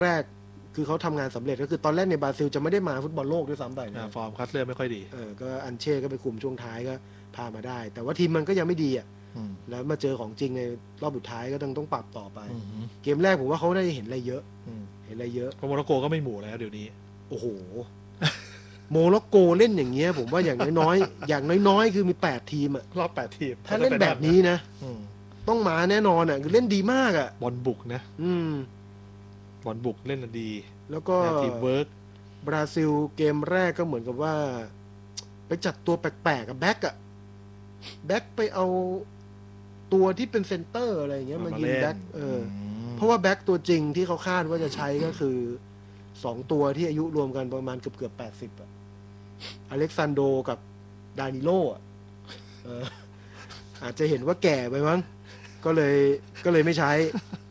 แรกคือเขาทำงานสำเร็จก็คือตอนแรกในบราซิลจะไม่ได้มาฟุตบอลโลกด้วยซ้ำไปฟอร์มคัดเลือกไม่ค่อยดีก็อันเช่ก็ไปคุมช่วงท้ายก็พามาได้แต่ว่าทีมมันก็ยังไม่ดีอ่ะแล้วมาเจอของจริงในรอบสุดท้ายก็ต้องปรับต่อไปเกมแรกผมว่าเขาได้เห็นอะไรเยอะเพราะโมร็อกโกก็ไม่หมู่แล้วเดี๋ยวนี้โอ้โหโมร็อกโกเล่นอย่างเงี้ยผมว่าอย่างน้อยๆอย่างน้อยๆคือมี8ทีมอ่ะรอบ8ทีมถ้าเล่นแบบนี้นะต้องมาแน่นอนอ่ะคือเล่นดีมากอ่ะบอลบุกนะบอลบุกเล่นดีแล้วก็ทีมเวิร์กบราซิลเกมแรกก็เหมือนกับว่าไปจัดตัวแปลกๆกับแบ็กไปเอาตัวที่เป็นเซนเตอร์อะไรอย่างเงี้ยมายิงแบ็กเพราะว่าแบ็กตัวจริงที่เขาคาดว่าจะใช้ก็คือ2ตัวที่อายุรวมกันประมาณเกือบ80อ่ะอเล็กซานโดกับดานิโลอ่ะอาจจะเห็นว่าแก่ไปมั้งก็เลยไม่ใช้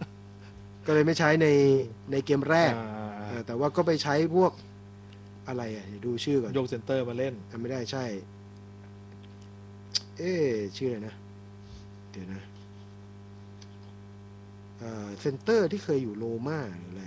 ในเกมแรกแต่ว่าก็ไปใช้พวกอะไรอ่ะดูชื่อก่อนโยกเซนเตอร์มาเล่นไม่ได้ใช่ชื่ออะไรนะเดี๋ยวนะเซนเตอร์ที่เคยอยู่โรม่าหรืออะไร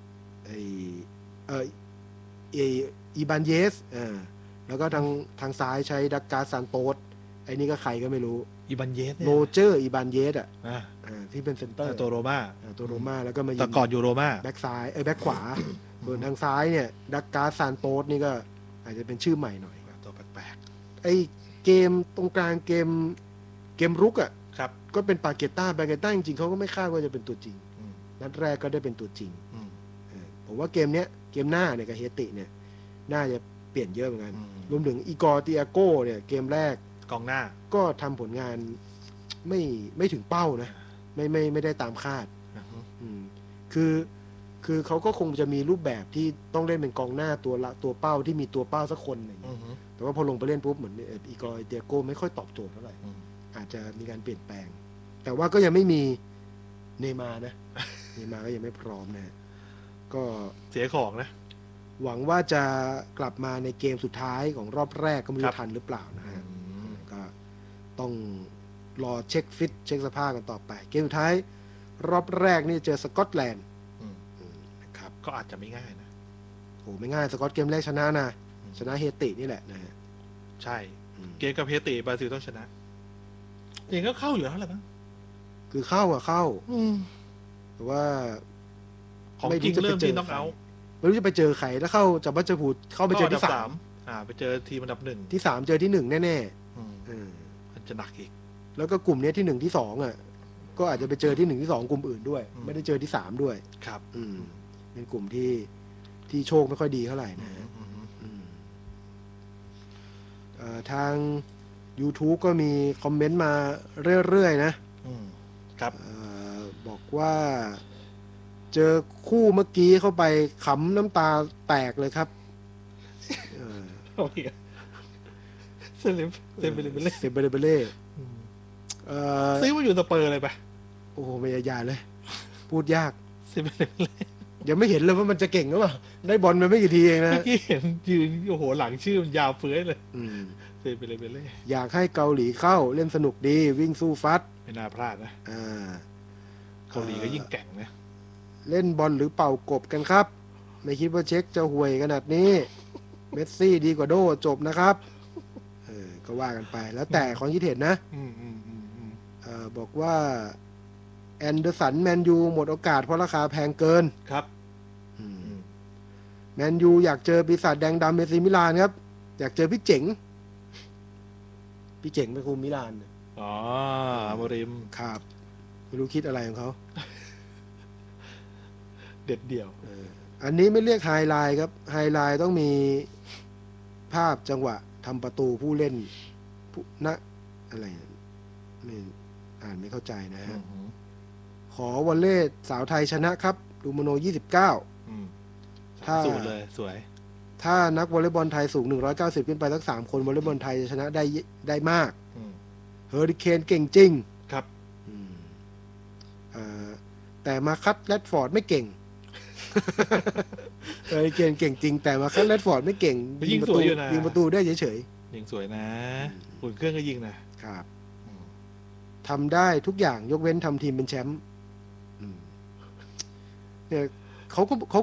อีบานเยสแล้วก็ทางซ้ายใช้ดักการ์ซานโตสไอ้นี่ก็ใครก็ไม่รู้อีบานเยสโรเจอร์อีบานเยสที่เป็นเซนเตอร์ตัวโรม่าแล้วก็มายิงแต่ก่อนอยู่โรม่าแบ็กซ้ายแบ็กขวาส่วนทางซ้ายเนี่ยดักการ์ซานโตสนี่ก็อาจจะเป็นชื่อใหม่หน่อยตัวแปลกๆไอ้เกมตรงกลางเกมรุกอ่ะครับก็เป็นปาเกต้าจริงๆเขาก็ไม่คาดว่าจะเป็นตัวจริงนัดแรกก็ได้เป็นตัวจริงผมว่าเกมหน้าเนี่ยกับเฮติเนี่ยน่าจะเปลี่ยนเยอะเหมือนกันรวมถึงอีกอร์ติอาโก้เนี่ยเกมแรกกองหน้าก็ทำผลงานไม่ถึงเป้านะไม่ได้ตามคาดคือเขาก็คงจะมีรูปแบบที่ต้องเล่นเป็นกองหน้าตัวเป้าที่มีตัวเป้าสักคนอย่างนี้แต่ว่าพอลงไปเล่นปุ๊บเหมือนอีกอร์ติอาโก้ไม่ค่อยตอบโจทย์เท่าไหร่อาจจะมีการเปลี่ยนแปลงแต่ว่าก็ยังไม่มีเนย์มาร์นะเนย์มาร์ก็ยังไม่พร้อมนะก็เสียของนะหวังว่าจะกลับมาในเกมสุดท้ายของรอบแรกก็ไม่รู้ทันหรือเปล่านะฮะก็ต้องรอเช็คฟิตเช็คสภาพกันต่อไปเกมสุดท้ายรอบแรกนี่เจอสกอตแลนด์นะครับก็อาจจะไม่ง่ายนะโอ้ไม่ง่ายสกอตเกมแรกชนะเฮตินี่แหละนะฮะใช่เกมกับเฮติบราซิลต้องชนะเองก็เข้าอยู่แล้วแหละมั้งคือเข้าแต่ว่าของจริงเริ่มที่น็อกเอาท์ไม่รู้จะไปเจอใครแล้วเข้าจากบัตเจอร์พูดเข้าไปเจอที่ 3ไปเจอทีมอันดับ1 ที่3เจอที่1แน่ๆมันจะหนักอีกแล้วก็กลุ่มนี้ที่1ที่2อ่ะก็อาจจะไปเจอที่1ที่2กลุ่มอื่นด้วยไม่ได้เจอที่3ด้วยครับเป็นกลุ่มที่โชคไม่ค่อยดีเท่าไหร่นะทาง YouTube ก็มีคอมเมนต์มาเรื่อยๆนะครับบอกว่าเจอคู่เมื่อกี้เข้าไปขำน้ำตาแตกเลยครับเซมเบเลเล่ซื้อมาอยู่สเปอร์เลยปะโอ้โหไม่ยากเลยพูดยากเซมเบเลยังไม่เห็นเลยว่ามันจะเก่งหรือเปล่าได้บอลมาไม่กี่ทีเองนะเมื่อกี้เห็นยืนโอ้โหหลังชื่อมันยาวเฟื้อยเลยเซมเบเลอยากให้เกาหลีเข้าเล่นสนุกดีวิ่งสู้ฟัดไม่น่าพลาดนะเกาหลีก็ยิ่งแก่งนะเล่นบอลหรือเป่ากบกันครับไม่คิดว่าเช็คจะห่วยขนาดนี้เมสซี่ดีกว่าโดจบนะครับก็ว่ากันไปแล้วแต่ความคิดเห็นนะบอกว่าแอนเดอร์สันแมนยูหมดโอกาสเพราะราคาแพงเกินครับแมนยูอยากเจอปีศาจแดงดำเอซีมิลานครับอยากเจอพี่เจ๋งไปคุมมิลานโมริมครับไม่รู้คิดอะไรของเขาเด็ดเดี่ยวอันนี้ไม่เรียกไฮไลท์ครับไฮไลท์ต้องมีภาพจังหวะทำประตูผู้เล่นอะไรไม่อ่านไม่เข้าใจนะฮะขอวอลเล่สาวไทยชนะครับดูโมโน29 ถ้าสูงเลยสวยถ้านักวอลเลย์บอลไทยสูง190ขึ้นไปสัก3คนวอลเลย์บอลไทยจะชนะได้มากเฮอริเคนเก่งจริงครับแต่มาคัตแรดฟอร์ดไม่เก่งเฮอริเคนเก่งจริงแต่มาคัตแรดฟอร์ดไม่เก่งยิงประตูได้เฉยๆยิงสวยนะอุ่นเครื่องก็ยิงนะครับทำได้ทุกอย่างยกเว้นทำทีมเป็นแชมป์เนี่ยเขา